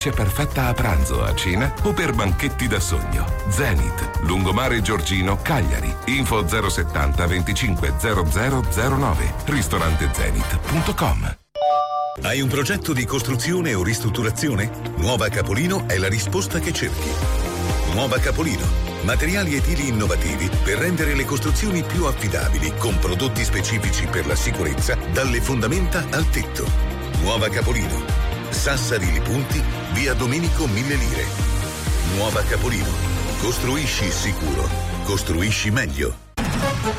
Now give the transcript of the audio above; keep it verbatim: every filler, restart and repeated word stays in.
C'è perfetta a pranzo, a cena o per banchetti da sogno. Zenith, Lungomare Giorgino, Cagliari. Info zero settanta venticinque zero zero zero nove. ristorante zenith punto com. Hai un progetto di costruzione o ristrutturazione? Nuova Capolino è la risposta che cerchi. Nuova Capolino. Materiali edili innovativi per rendere le costruzioni più affidabili con prodotti specifici per la sicurezza dalle fondamenta al tetto. Nuova Capolino. Sassari Li Punti, via Domenico Mille Lire. Nuova Capolino. Costruisci sicuro. Costruisci meglio.